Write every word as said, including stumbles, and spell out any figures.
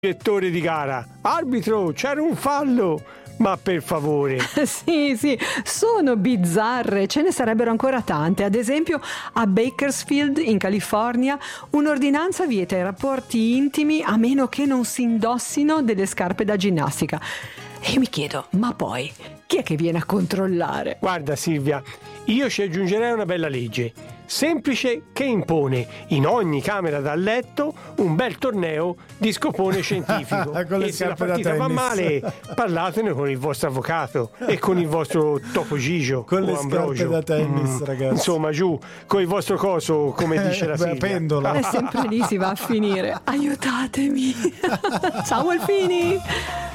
direttore di gara: arbitro, c'era un fallo. Ma per favore. Sì, sì, sono bizzarre, ce ne sarebbero ancora tante. Ad esempio, a Bakersfield, in California, un'ordinanza vieta i rapporti intimi a meno che non si indossino delle scarpe da ginnastica. E io mi chiedo, ma poi, chi è che viene a controllare? Guarda Silvia, io ci aggiungerei una bella legge, semplice, che impone in ogni camera da letto un bel torneo di scopone scientifico. E se la partita va male, parlatene con il vostro avvocato e con il vostro Topo Gigio con o le Ambrogio. scarpe da tennis, Mm, ragazzi. Insomma, giù, con il vostro coso, come dice la Beh, Silvia. pendola. È sempre lì si va a finire. Aiutatemi. Ciao Alfini.